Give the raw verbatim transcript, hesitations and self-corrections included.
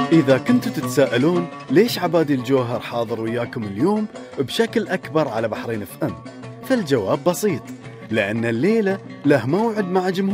إذا كنتوا تتساءلون ليش عبادي الجوهر حاضر وياكم اليوم بشكل أكبر على بحرين اف ام، فالجواب بسيط، لأن الليلة له موعد مع جمهور